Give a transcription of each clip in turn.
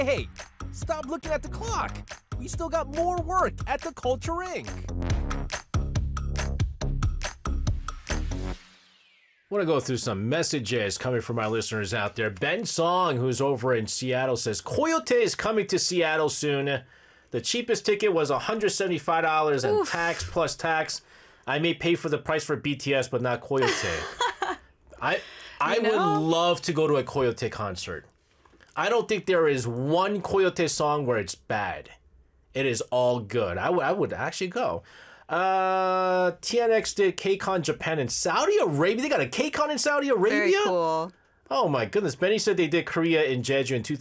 Hey, stop looking at the clock. We still got more work at the Culture Inc. Want to go through some messages coming from our listeners out there. Ben Song, who's over in Seattle, says, Coyote is coming to Seattle soon. The cheapest ticket was $175 and tax plus tax. I may pay for the price for BTS, but not Coyote. I would love to go to a Coyote concert. I don't think there is one Coyote song where it's bad. It is all good. I would actually go. TNX did KCON Japan and Saudi Arabia. They got a KCON in Saudi Arabia? Very cool. Oh my goodness. Benny said they did Korea in Jeju in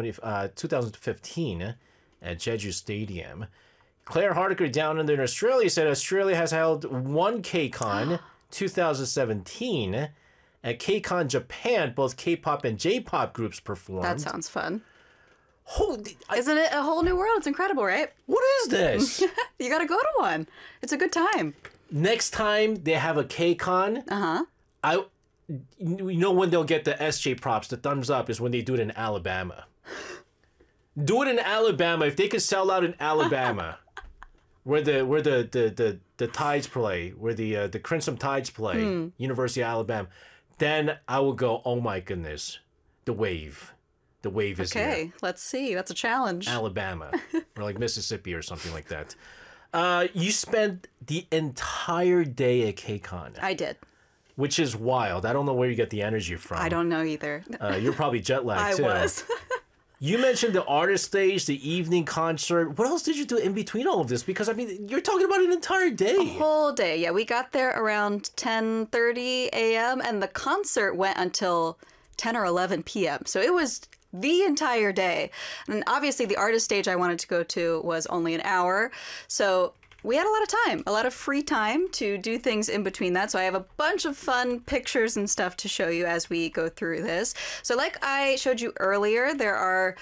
2015 at Jeju Stadium. Claire Hardiker down under in Australia said Australia has held one KCON 2017. At KCON Japan, both K-pop and J-pop groups performed. That sounds fun. Holy, Isn't it a whole new world? It's incredible, right? What is this? You got to go to one. It's a good time. Next time they have a KCON, you know when they'll get the SJ props, the thumbs up, is when they do it in Alabama. Do it in Alabama. If they could sell out in Alabama, where the Tides play, where the Crimson Tides play, University of Alabama, then I will go, oh my goodness, the wave. The wave is here. Okay, let's see. That's a challenge. Alabama, or like Mississippi or something like that. You spent the entire day at KCON. I did. Which is wild. I don't know where you get the energy from. I don't know either. You're probably jet lagged too. I was. You mentioned the artist stage, the evening concert. What else did you do in between all of this? Because, I mean, you're talking about an entire day. A whole day. Yeah, we got there around 10:30 a.m. and the concert went until 10 or 11 p.m. So it was the entire day. And obviously the artist stage I wanted to go to was only an hour. So we had a lot of time, a lot of free time to do things in between that. So I have a bunch of fun pictures and stuff to show you as we go through this. So like I showed you earlier, there are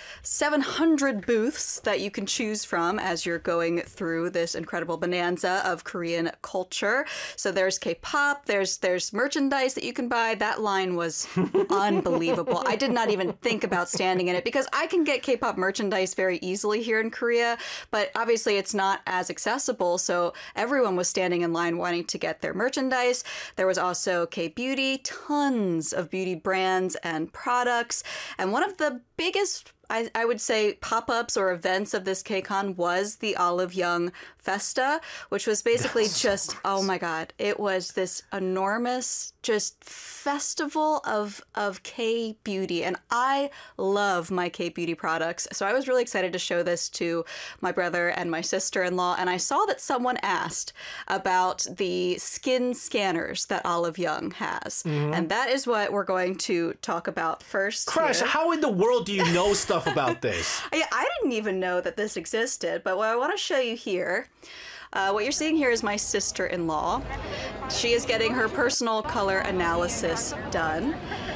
700 booths that you can choose from as you're going through this incredible bonanza of Korean culture. So there's K-pop, there's merchandise that you can buy. That line was unbelievable. I did not even think about standing in it because I can get K-pop merchandise very easily here in Korea, but obviously it's not as accessible. So everyone was standing in line wanting to get their merchandise. There was also K-beauty, tons of beauty brands and products. And one of the biggest, I would say, pop-ups or events of this KCON was the Olive Young Festa, which was basically just, oh my God, it was this enormous just festival of K-beauty. And I love my K-beauty products. So I was really excited to show this to my brother and my sister-in-law. And I saw that someone asked about the skin scanners that Olive Young has. And that is what we're going to talk about first. Crush, how in the world do you know stuff about this? I didn't even know that this existed, but what I want to show you here, what you're seeing here is my sister-in-law. She is getting her personal color analysis done.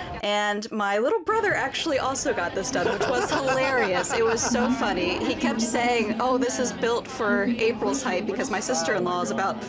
And my little brother actually also got this done, which was hilarious. It was so funny. He kept saying, oh, this is built for April's height because my sister-in-law is about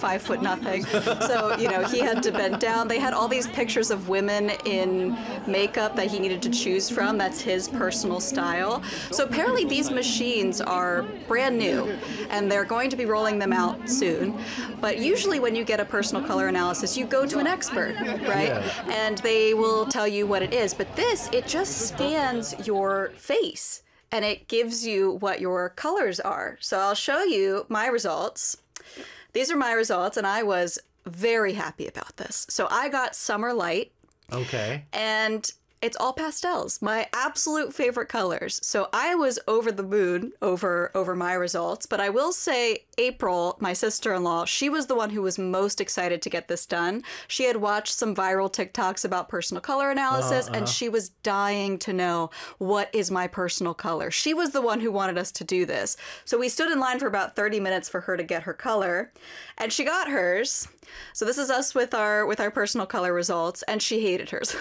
5'0". So, you know, he had to bend down. They had all these pictures of women in makeup that he needed to choose from. That's his personal style. So apparently these machines are brand new and they're going to be rolling them out soon. But usually when you get a personal color analysis, you go to an expert, right? Yeah. And they will tell you what it is. But this, it just scans your face and it gives you what your colors are. So I'll show you my results. These are my results and I was very happy about this. So I got Summer Light. Okay. And it's all pastels, my absolute favorite colors. So I was over the moon over my results, but I will say April, my sister-in-law, she was the one who was most excited to get this done. She had watched some viral TikToks about personal color analysis and she was dying to know what is my personal color. She was the one who wanted us to do this. So we stood in line for about 30 minutes for her to get her color and she got hers. So this is us with our personal color results and she hated hers.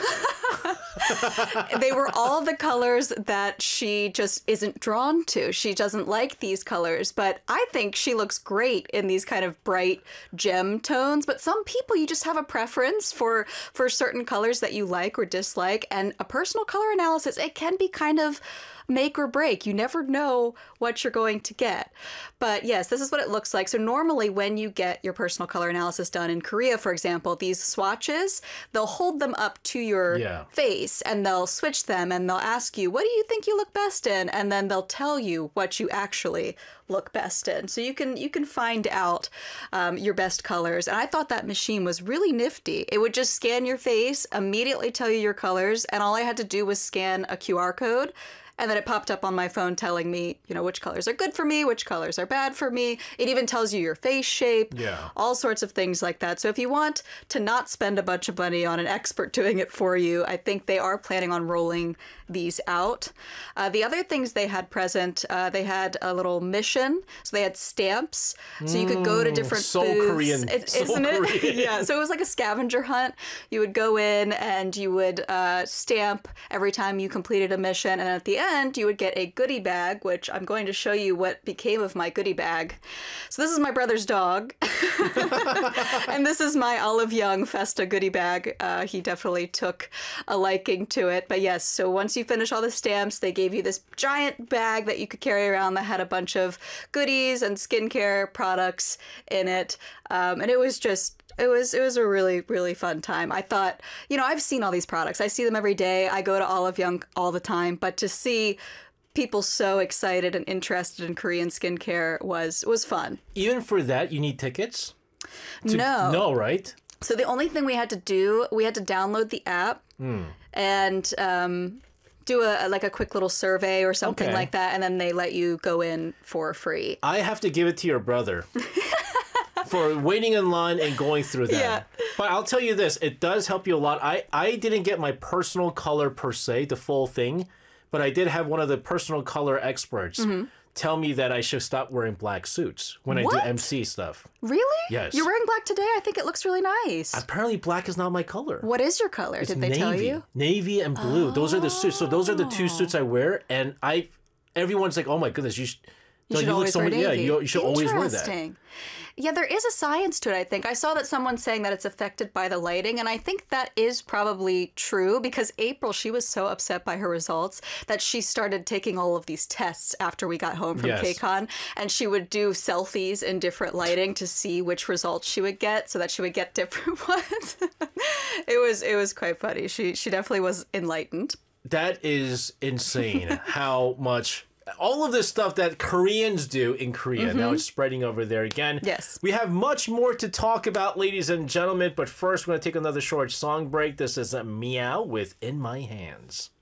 They were all the colors that she just isn't drawn to. She doesn't like these colors, but I think she looks great in these kind of bright gem tones. But some people, you just have a preference for certain colors that you like or dislike. And a personal color analysis, it can be kind of make or break. You never know what you're going to get. But yes, this is what it looks like. So normally when you get your personal color analysis done in Korea, for example, these swatches, they'll hold them up to your face and they'll switch them and they'll ask you, what do you think you look best in? And then they'll tell you what you actually look best in. So you can find out your best colors. And I thought that machine was really nifty. It would just scan your face, immediately tell you your colors, and all I had to do was scan a QR code. And then it popped up on my phone telling me, you know, which colors are good for me, which colors are bad for me. It even tells you your face shape, all sorts of things like that. So if you want to not spend a bunch of money on an expert doing it for you, I think they are planning on rolling these out. The other things they had present, they had a little mission. So they had stamps. So you could go to different booths. Korean. Isn't it? Korean. Yeah. So it was like a scavenger hunt. You would go in and you would stamp every time you completed a mission. And at the end, you would get a goodie bag, which I'm going to show you what became of my goodie bag. So this is my brother's dog. And this is my Olive Young Festa goodie bag. He definitely took a liking to it. But yes, so once you finish all the stamps, they gave you this giant bag that you could carry around that had a bunch of goodies and skincare products in it. And it was just... It was a really, really fun time. I thought, you know, I've seen all these products. I see them every day. I go to Olive Young all the time. But to see people so excited and interested in Korean skincare was fun. Even for that, you need tickets? No. No, right? So the only thing we had to do, we had to download the app and do a quick little survey or something like that. And then they let you go in for free. I have to give it to your brother. For waiting in line and going through that. Yeah. But I'll tell you this, it does help you a lot. I didn't get my personal color per se, the full thing, but I did have one of the personal color experts tell me that I should stop wearing black suits when I do MC stuff. Really? Yes. You're wearing black today? I think it looks really nice. Apparently black is not my color. What is your color? It's Did they tell you? Navy and blue. Those are the suits. So those are the two suits I wear, and everyone's like, oh my goodness, you should always wear navy. Yeah, you should always wear that. Interesting. Yeah, there is a science to it, I think. I saw that someone saying that it's affected by the lighting, and I think that is probably true because April, she was so upset by her results that she started taking all of these tests after we got home from KCON, and she would do selfies in different lighting to see which results she would get so that she would get different ones. It was quite funny. She definitely was enlightened. That is insane how much... all of this stuff that Koreans do in Korea, now it's spreading over there again. Yes. We have much more to talk about, ladies and gentlemen, but first we're going to take another short song break. This is Meow with In My Hands.